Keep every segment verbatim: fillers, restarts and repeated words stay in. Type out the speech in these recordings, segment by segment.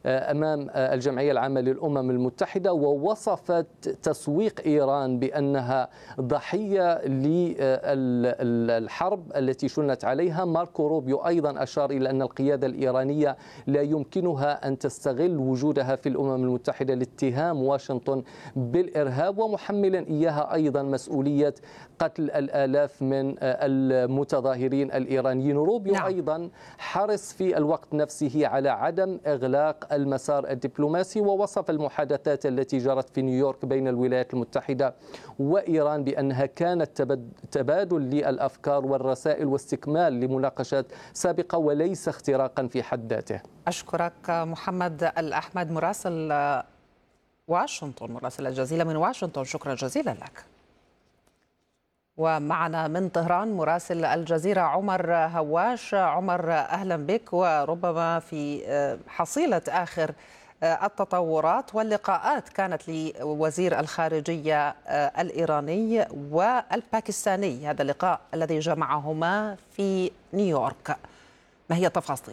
أمام الجمعية العامة للأمم المتحدة، ووصفت تسويق إيران بأنها ضحية للحرب التي شنت عليها. ماركو روبيو أيضا أشار إلى أن القيادة الإيرانية لا يمكنها أن تستغل وجودها في الأمم المتحدة لاتهام واشنطن بالإرهاب، ومحملا إياها أيضا مسؤولية قتل الآلاف من المتظاهرين الإيرانيين. روبيو نعم. أيضا حرص في الوقت نفسه على عدم إغلاق المسار الدبلوماسي، ووصف المحادثات التي جرت في نيويورك بين الولايات المتحدة وإيران بأنها كانت تبادل للأفكار والرسائل واستكمال لمناقشات سابقة وليس اختراقا في حد ذاته. أشكرك محمد الأحمد مراسل واشنطن، مراسل الجزيرة من واشنطن، شكرا جزيلا لك. ومعنا من طهران مراسل الجزيرة عمر هواش. عمر أهلا بك، وربما في حصيلة آخر التطورات واللقاءات كانت لوزير الخارجية الإيراني والباكستاني، هذا اللقاء الذي جمعهما في نيويورك، ما هي التفاصيل؟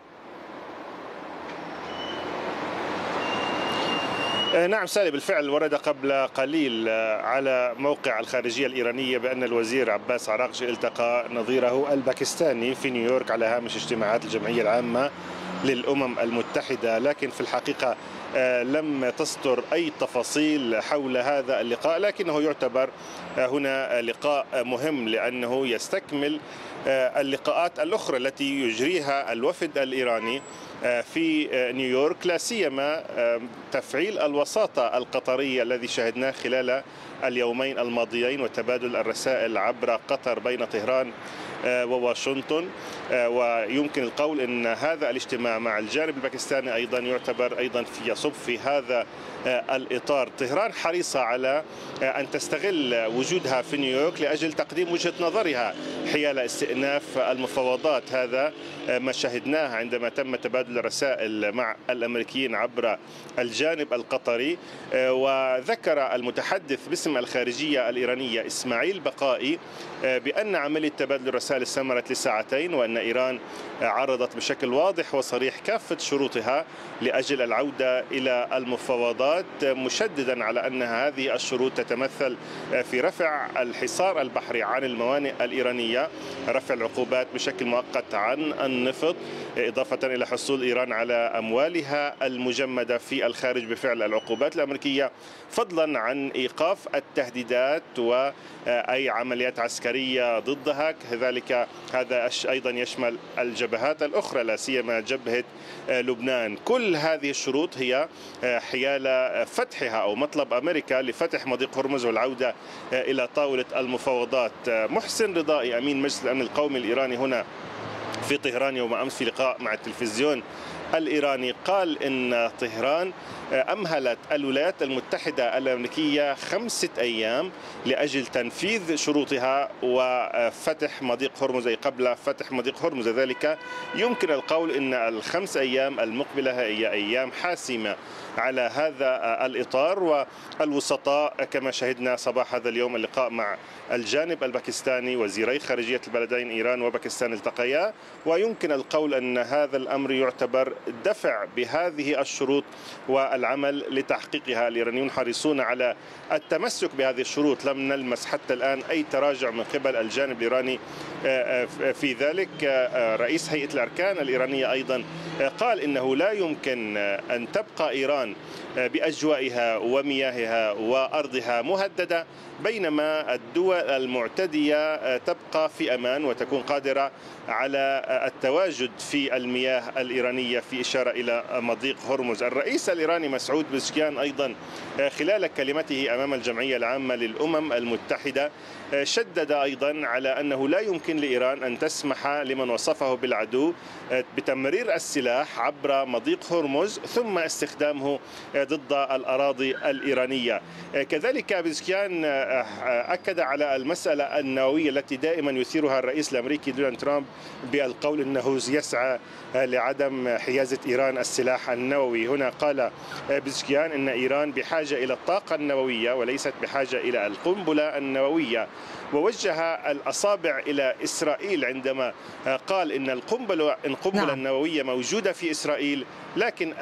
نعم سالي، بالفعل ورد قبل قليل على موقع الخارجية الإيرانية بأن الوزير عباس عراقجي التقى نظيره الباكستاني في نيويورك على هامش اجتماعات الجمعية العامة للأمم المتحدة، لكن في الحقيقة لم تصدر أي تفاصيل حول هذا اللقاء، لكنه يعتبر هنا لقاء مهم لأنه يستكمل اللقاءات الأخرى التي يجريها الوفد الإيراني في نيويورك، لا سيما تفعيل الوساطة القطرية الذي شهدناه خلال اليومين الماضيين وتبادل الرسائل عبر قطر بين طهران وواشنطن. ويمكن القول أن هذا الاجتماع مع الجانب الباكستاني أيضا يعتبر أيضا في يصب في هذا الإطار. طهران حريصة على أن تستغل وجودها في نيويورك لأجل تقديم وجهة نظرها حيال استئناف المفاوضات. هذا ما شهدناه عندما تم تبادل الرسائل مع الأمريكيين عبر الجانب القطري. وذكر المتحدث باسم الخارجية الإيرانية إسماعيل بقائي بأن عملية تبادل الرسائل استمرت لساعتين، وأن إيران عرضت بشكل واضح وصريح كافة شروطها لأجل العودة إلى المفاوضات، مشددا على أن هذه الشروط تتمثل في رفع الحصار البحري عن الموانئ الإيرانية، رفع العقوبات بشكل مؤقت عن النفط، إضافة إلى حصول إيران على أموالها المجمدة في الخارج بفعل العقوبات الأمريكية، فضلا عن إيقاف التهديدات وأي عمليات عسكرية ضدها. كذلك هذا أيضا يشمل الجبهات الأخرى لا سيما جبهة لبنان. كل هذه الشروط هي حيال فتحها أو مطلب أمريكا لفتح مضيق هرمز والعودة إلى طاولة المفاوضات. محسن رضائي أمين مجلس الأمن القومي الإيراني هنا في طهران يوم أمس في لقاء مع التلفزيون الإيراني قال إن طهران أمهلت الولايات المتحدة الأمريكية خمسة أيام لأجل تنفيذ شروطها وفتح مضيق هرمز، أي قبل فتح مضيق هرمز. ذلك يمكن القول إن الخمس أيام المقبلة هي أيام حاسمة على هذا الإطار. والوسطاء كما شهدنا صباح هذا اليوم اللقاء مع الجانب الباكستاني، وزيري خارجية البلدين إيران وباكستان التقيا، ويمكن القول أن هذا الأمر يعتبر دفع بهذه الشروط والعمل لتحقيقها. الإيرانيون حريصون على التمسك بهذه الشروط، لم نلمس حتى الآن أي تراجع من قبل الجانب الإيراني في ذلك. رئيس هيئة الأركان الإيرانية أيضا قال إنه لا يمكن أن تبقى إيران بأجوائها ومياهها وأرضها مهددة بينما الدول المعتدية تبقى في أمان وتكون قادرة على التواجد في المياه الإيرانية، في إشارة إلى مضيق هرمز. الرئيس الإيراني مسعود بزشكيان أيضا خلال كلمته أمام الجمعية العامة للأمم المتحدة شدد أيضا على أنه لا يمكن لإيران أن تسمح لمن وصفه بالعدو بتمرير السلاح عبر مضيق هرمز ثم استخدامه ضد الأراضي الإيرانية. كذلك بزشكيان أكد على المسألة النووية التي دائما يثيرها الرئيس الأمريكي دونالد ترامب بالقول أنه يسعى لعدم حيازة إيران السلاح النووي. هنا قال بزشكيان أن إيران بحاجة إلى الطاقة النووية وليست بحاجة إلى القنبلة النووية، ووجه الأصابع إلى إسرائيل عندما قال إن القنبلة القنبلة النووية موجودة في إسرائيل، لكن